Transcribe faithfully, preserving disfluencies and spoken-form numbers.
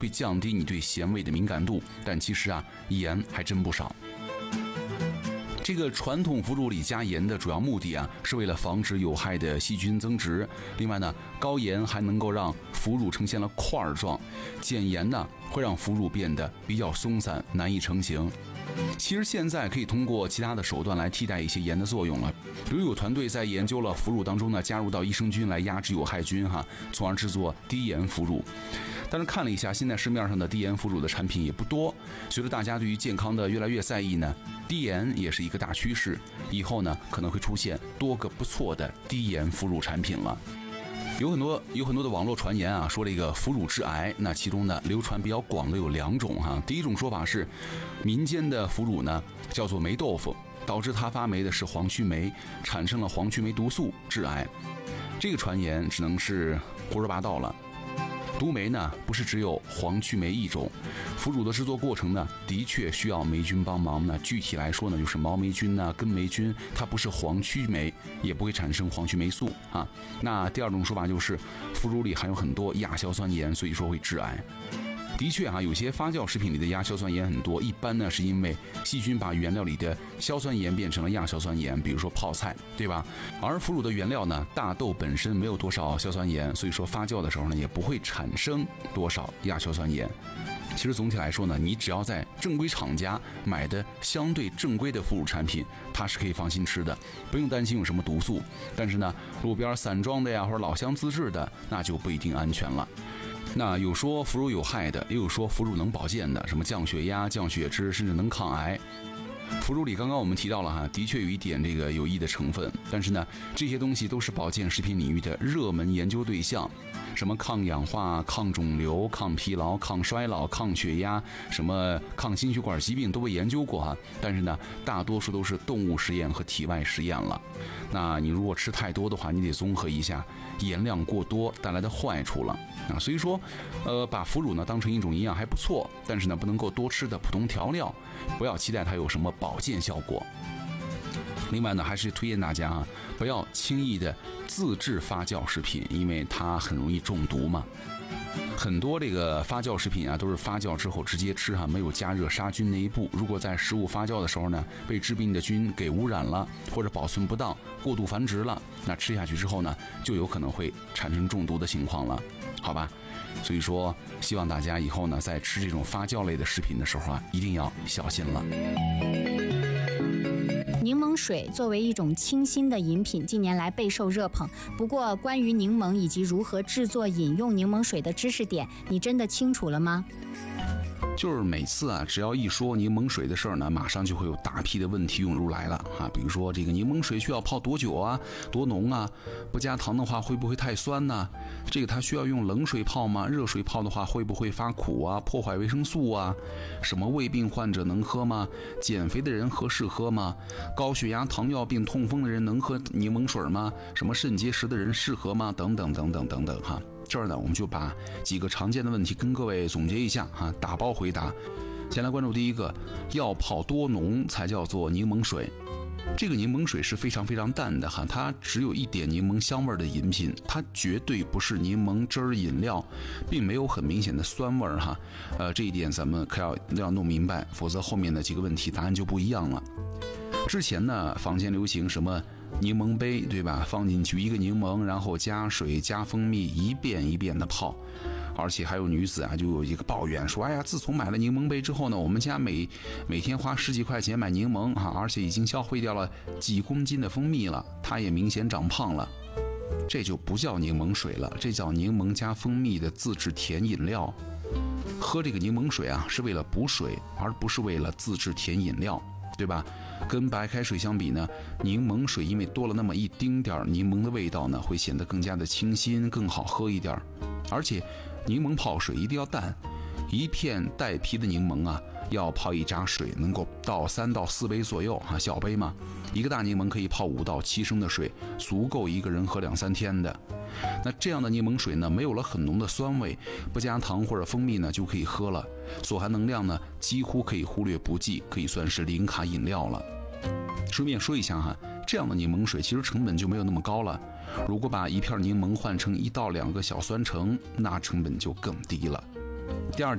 会降低你对咸味的敏感度，但其实啊，盐还真不少。这个传统腐乳里加盐的主要目的啊，是为了防止有害的细菌增殖。另外呢，高盐还能够让腐乳呈现了块状，减盐呢会让腐乳变得比较松散，难以成型。其实现在可以通过其他的手段来替代一些盐的作用了，比如有团队在研究了腐乳当中呢，加入到益生菌来压制有害菌哈，从而制作低盐腐乳。但是看了一下，现在市面上的低盐腐乳的产品也不多。随着大家对于健康的越来越在意呢，低盐也是一个大趋势。以后呢，可能会出现多个不错的低盐腐乳产品了。有很多有很多的网络传言啊，说这个腐乳致癌。那其中呢，流传比较广的有两种哈。第一种说法是，民间的腐乳呢叫做霉豆腐，导致它发霉的是黄曲霉，产生了黄曲霉毒素，致癌。这个传言只能是胡说八道了。毒酶呢，不是只有黄曲霉一种，腐乳的制作过程呢，的确需要霉菌帮忙。那具体来说呢，就是毛霉菌啊、根霉菌，它不是黄曲霉，也不会产生黄曲霉素啊。那第二种说法就是，腐乳里含有很多亚硝酸盐，所以说会致癌。的确啊，有些发酵食品里的亚硝酸盐很多，一般呢是因为细菌把原料里的硝酸盐变成了亚硝酸盐，比如说泡菜，对吧？而腐乳的原料呢，大豆本身没有多少硝酸盐，所以说发酵的时候呢，也不会产生多少亚硝酸盐。其实总体来说呢，你只要在正规厂家买的相对正规的腐乳产品，它是可以放心吃的，不用担心有什么毒素。但是呢，路边散装的呀，或者老乡自制的，那就不一定安全了。那有说腐乳有害的，也有说腐乳能保健的，什么降血压、降血脂，甚至能抗癌。腐乳里刚刚我们提到了哈，的确有一点这个有益的成分，但是呢，这些东西都是保健食品领域的热门研究对象，什么抗氧化、抗肿瘤、抗疲劳、抗衰老、抗血压，什么抗心血管疾病都被研究过哈。但是呢，大多数都是动物实验和体外实验了。那你如果吃太多的话，你得综合一下盐量过多带来的坏处了啊。所以说，呃，把腐乳呢当成一种营养还不错，但是呢不能够多吃的普通调料，不要期待它有什么保健效果。另外呢，还是推荐大家啊，不要轻易的自制发酵食品，因为它很容易中毒嘛。很多这个发酵食品啊，都是发酵之后直接吃哈，没有加热杀菌那一步。如果在食物发酵的时候呢，被致病的菌给污染了，或者保存不当、过度繁殖了，那吃下去之后呢，就有可能会产生中毒的情况了，好吧？所以说，希望大家以后呢，在吃这种发酵类的食品的时候啊，一定要小心了。 柠檬水作为一种清新的饮品，近年来备受热捧。不过，关于柠檬以及如何制作饮用柠檬水的知识点，你真的清楚了吗？ 就是每次啊，只要一说柠檬水的事儿呢，马上就会有大批的问题涌入来了啊。比如说，这个柠檬水需要泡多久啊？多浓啊？不加糖的话会不会太酸呢？这个它需要用冷水泡吗？热水泡的话会不会发苦啊？破坏维生素啊？什么胃病患者能喝吗？减肥的人合适喝吗？高血压、糖尿病、痛风的人能喝柠檬水吗？什么肾结石的人适合吗？等等等等等等哈。这儿呢，我们就把几个常见的问题跟各位总结一下哈，打包回答。先来关注第一个，要泡多浓才叫做柠檬水？这个柠檬水是非常非常淡的哈，它只有一点柠檬香味的饮品，它绝对不是柠檬汁儿饮料，并没有很明显的酸味哈。呃，这一点咱们可要要弄明白，否则后面的几个问题答案就不一样了。之前呢，坊间流行什么柠檬杯，对吧？放进去一个柠檬，然后加水加蜂蜜，一遍一遍的泡。而且还有女子啊，就有一个抱怨说，哎呀，自从买了柠檬杯之后呢，我们家每每天花十几块钱买柠檬啊，而且已经消费掉了几公斤的蜂蜜了，她也明显长胖了。这就不叫柠檬水了，这叫柠檬加蜂蜜的自制甜饮料。喝这个柠檬水啊，是为了补水，而不是为了自制甜饮料，对吧？跟白开水相比呢，柠檬水因为多了那么一丁点儿柠檬的味道呢，会显得更加的清新，更好喝一点。而且柠檬泡水一定要淡，一片带皮的柠檬啊，要泡一扎水，能够倒三到四杯左右啊，小杯嘛。一个大柠檬可以泡五到七升的水，足够一个人喝两三天的。那这样的柠檬水呢，没有了很浓的酸味，不加糖或者蜂蜜呢就可以喝了，所含能量呢几乎可以忽略不计，可以算是零卡饮料了。顺便说一下哈，这样的柠檬水其实成本就没有那么高了。如果把一片柠檬换成一到两个小酸橙，那成本就更低了。 第二点。